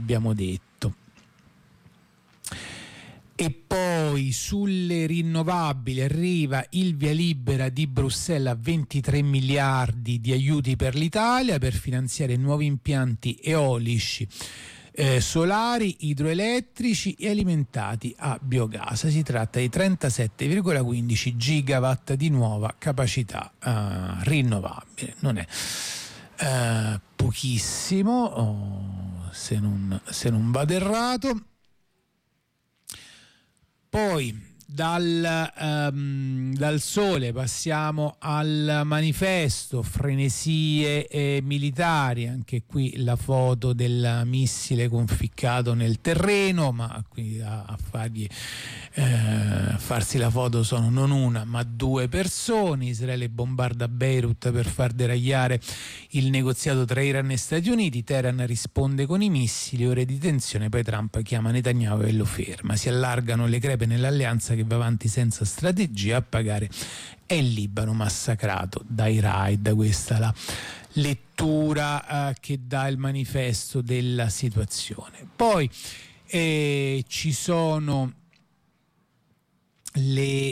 abbiamo detto. E poi sulle rinnovabili arriva il via libera di Bruxelles a 23 miliardi di aiuti per l'Italia per finanziare nuovi impianti eolici, solari, idroelettrici e alimentati a biogas. Si tratta di 37,15 gigawatt di nuova capacità rinnovabile. Non è pochissimo, se non vado errato. Poi dal Sole passiamo al Manifesto, frenesie militari, anche qui la foto del missile conficcato nel terreno, ma qui a farsi la foto sono non una ma due persone. Israele bombarda Beirut per far deragliare il negoziato tra Iran e Stati Uniti, Teheran risponde con i missili, ore di tensione, poi Trump chiama Netanyahu e lo ferma. Si allargano le crepe nell'alleanza che va avanti senza strategia, a pagare è il Libano massacrato dai raid. Questa è la lettura che dà il Manifesto della situazione. Poi ci sono le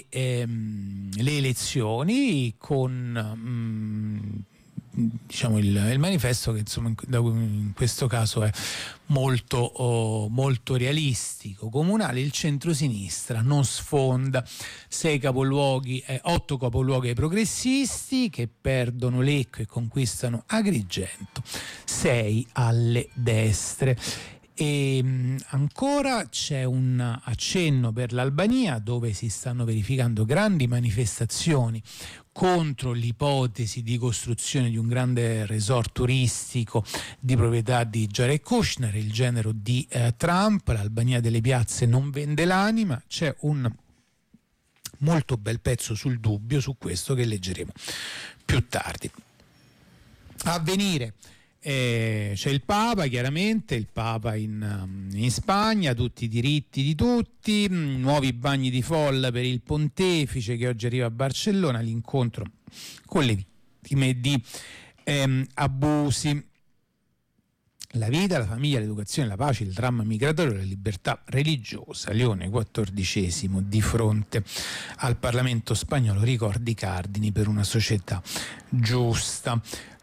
elezioni con diciamo il Manifesto che insomma in questo caso è molto realistico. Comunale, il centrosinistra non sfonda, 8 capoluoghi ai progressisti che perdono Lecco e conquistano Agrigento, 6 alle destre. E ancora c'è un accenno per l'Albania, dove si stanno verificando grandi manifestazioni contro l'ipotesi di costruzione di un grande resort turistico di proprietà di Jared Kushner, il genero di Trump. L'Albania delle piazze non vende l'anima. C'è un molto bel pezzo sul Dubbio su questo che leggeremo più tardi. Avvenire. C'è il Papa, chiaramente, il Papa in Spagna, tutti i diritti di tutti, nuovi bagni di folla per il pontefice che oggi arriva a Barcellona, l'incontro con le vittime di abusi. La vita, la famiglia, l'educazione, la pace, il dramma migratorio, la libertà religiosa. Leone XIV di fronte al Parlamento spagnolo, ricordi cardini per una società giusta.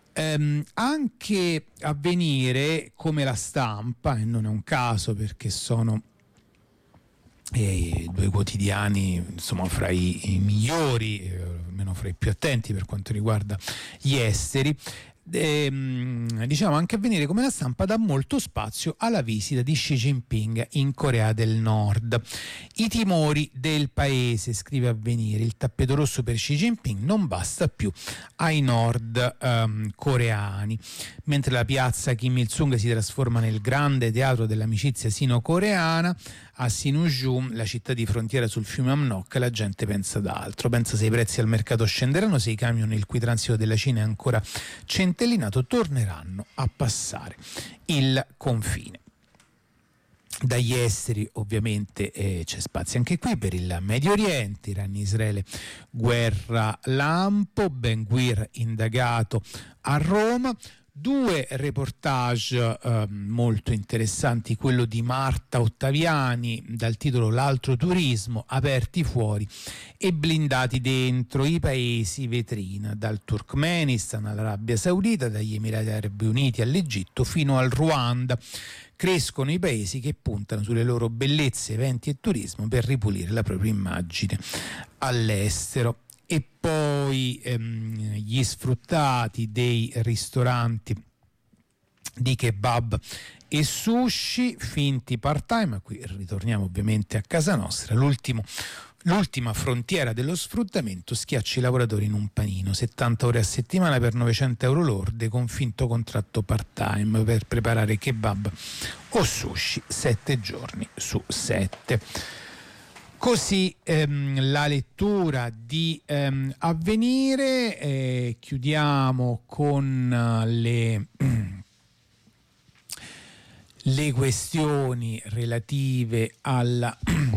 Anche Avvenire, come La Stampa, e non è un caso perché sono due quotidiani insomma fra i migliori, almeno fra i più attenti per quanto riguarda gli esteri. Diciamo anche Avvenire come La Stampa dà molto spazio alla visita di Xi Jinping in Corea del Nord. I timori del paese, scrive Avvenire, il tappeto rosso per Xi Jinping non basta più ai nord coreani. Mentre la piazza Kim Il-sung si trasforma nel grande teatro dell'amicizia sino-coreana, a Sinuiju, la città di frontiera sul fiume Amnok, la gente pensa ad altro. Pensa se i prezzi al mercato scenderanno, se i camion il cui transito della Cina è ancora centellinato torneranno a passare il confine. Dagli esteri ovviamente c'è spazio anche qui per il Medio Oriente, Iran-Israele, guerra lampo, Ben Gvir indagato a Roma. Due reportage molto interessanti, quello di Marta Ottaviani dal titolo L'altro turismo, aperti fuori e blindati dentro, i paesi vetrina, dal Turkmenistan all'Arabia Saudita, dagli Emirati Arabi Uniti all'Egitto fino al Ruanda. Crescono i paesi che puntano sulle loro bellezze, eventi e turismo per ripulire la propria immagine all'estero. E poi gli sfruttati dei ristoranti di kebab e sushi, finti part-time. Qui ritorniamo ovviamente a casa nostra. L'ultima frontiera dello sfruttamento, schiaccia i lavoratori in un panino, 70 ore a settimana per 900 euro lorde con finto contratto part-time per preparare kebab o sushi 7 giorni su 7. Così la lettura di Avvenire. Chiudiamo con le questioni relative alla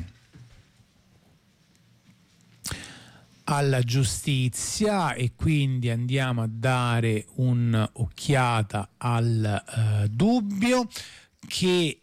giustizia, e quindi andiamo a dare un'occhiata al Dubbio, che